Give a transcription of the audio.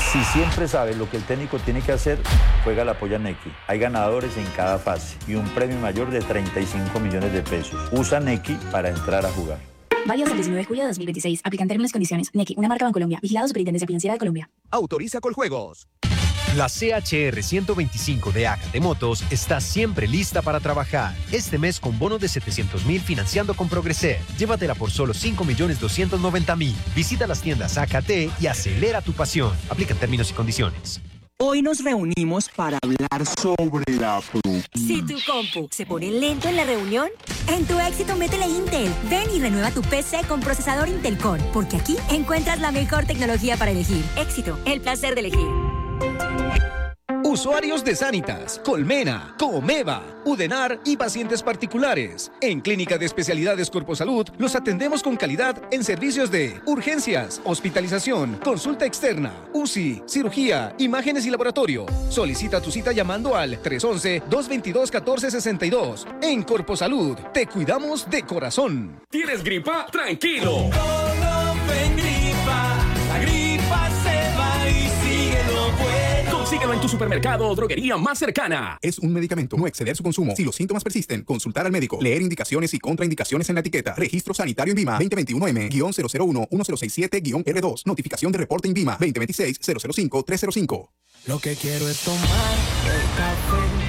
Si siempre sabes lo que el técnico tiene que hacer, juega la polla Nequi. Hay ganadores en cada fase y un premio mayor de 35 millones de pesos. Usa Nequi para entrar a jugar. Válido hasta el 19 de julio de 2026. Aplican términos y condiciones. Nequi, una marca Bancolombia. Vigilado Superintendencia Financiera de Colombia. Autoriza Coljuegos. La CHR 125 de Acate Motos está siempre lista para trabajar. Este mes con bonos de 700.000 financiando con Progreser. Llévatela por solo 5.290.000. Visita las tiendas Acate y acelera tu pasión. Aplican términos y condiciones. Hoy nos reunimos para hablar sobre la productividad. Si tu compu se pone lento en la reunión, en tu Éxito métele Intel. Ven y renueva tu PC con procesador Intel Core, porque aquí encuentras la mejor tecnología para elegir. Éxito, el placer de elegir. Usuarios de Sanitas, Colmena, Comeva, Udenar y pacientes particulares. En Clínica de Especialidades Corpo Salud los atendemos con calidad en servicios de urgencias, hospitalización, consulta externa, UCI, cirugía, imágenes y laboratorio. Solicita tu cita llamando al 311-222-1462. En Corpo Salud, te cuidamos de corazón. ¿Tienes gripa? ¡Tranquilo! La gripa se va y síguelo bueno. Consíguelo en tu supermercado o droguería más cercana. Es un medicamento, no exceder su consumo. Si los síntomas persisten, consultar al médico. Leer indicaciones y contraindicaciones en la etiqueta. Registro sanitario INVIMA 2021M-001-1067-R2. Notificación de reporte INVIMA 2026-005-305. Lo que quiero es tomar el café